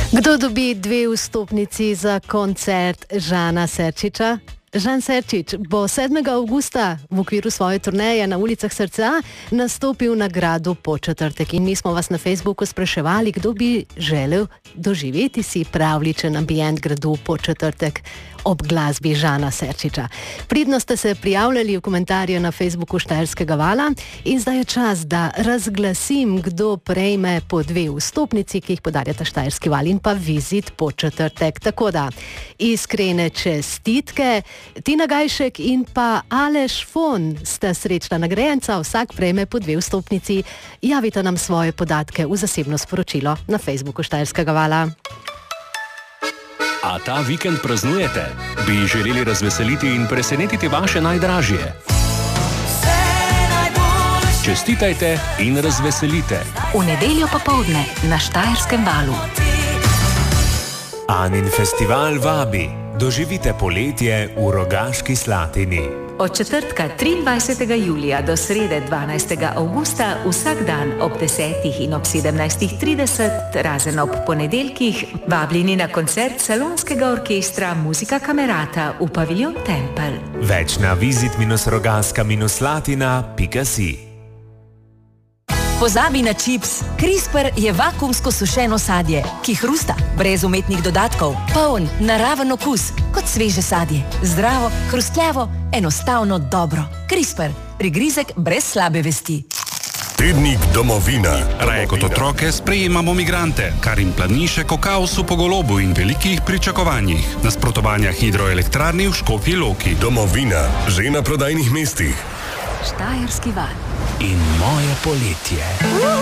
Kdo dobi 2 vstopnici za koncert Žana Serčiča? Žan Serčič bo 7. avgusta v okviru svoje turneje na ulicah srca nastopil na gradu Podčetrtek. In mi smo vas na Facebooku spraševali, kdo bi želel doživeti si pravličen ambient gradu Podčetrtek ob glasbi Žana Serčiča. Pridno ste se prijavljali v komentarje na Facebooku Štajerskega vala in zdaj je čas, da razglasim, kdo prejme po 2 vstopnici, ki jih podarjata Štajerski val in pa Vizit Podčetrtek. Tako da, iskrene čestitke. Tina Gajšek in pa Aleš Fon sta srečna nagrajenca, vsak prejme po 2 vstopnici. Javite nam svoje podatke v zasebno sporočilo na Facebooku Štajerskega vala. A ta vikend praznujete? Bi želeli razveseliti in presenetiti vaše najdražje? Čestitajte in razveselite. V nedeljo popoldne na Štajerskem valu. Anin festival vabi. Doživite poletje v Rogaški Slatini. Od četrtka 23. julija do srede 12. avgusta vsak dan ob 10. in ob 17.30, razen ob ponedeljkih, vabljeni na koncert Salonskega orkestra Muzika Kamerata v paviljon Tempelj. Več na visit-rogaska-slatina.si. Pozabi na čips. CRISPR je vakuumsko sušeno sadje, ki hrusta, brez umetnih dodatkov, poln, naraven okus, kot sveže sadje. Zdravo, hrustljavo, enostavno dobro. CRISPR. Prigrizek brez slabe vesti. Tednik domovina. Raje kot otroke sprejemamo migrante, kar jim planišek o kaosu po Golobu in velikih pričakovanjih. Nasprotovanja hidroelektrarni v Škofji Loki. Domovina. Že na prodajnih mestih. Štajerski val. In moje poletje.